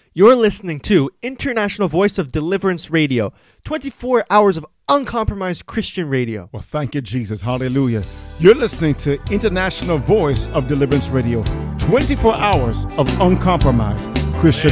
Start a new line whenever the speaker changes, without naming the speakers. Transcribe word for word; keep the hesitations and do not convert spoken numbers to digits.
You're listening to International Voice of Deliverance Radio, twenty-four hours of uncompromised Christian radio.
Well, thank you, Jesus. Hallelujah. You're listening to International Voice of Deliverance Radio, twenty-four hours of uncompromised Christian